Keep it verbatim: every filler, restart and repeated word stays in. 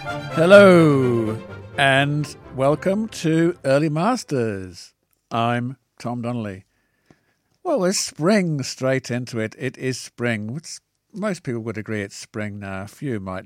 Hello, and welcome to Early Masters. I'm Tom Donnelly. Well, it's spring straight into it. It is spring. It's, most people would agree it's spring now. A few might